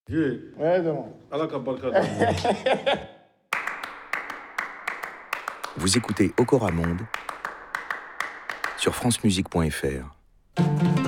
Yeah. Ouais, non. Vous écoutez Okora Monde sur francemusique.fr.